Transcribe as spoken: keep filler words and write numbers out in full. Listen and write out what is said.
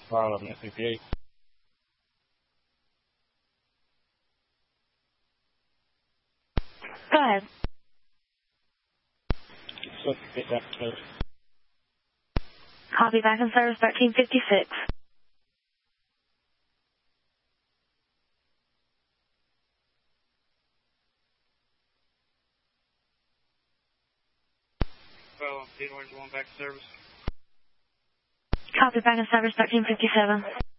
Fire eleven S C P eight. Go ahead. Get back to service. Copy, back in service thirteen fifty-six. Well, Orange one back to service. Copy, back in service thirteen fifty-seven.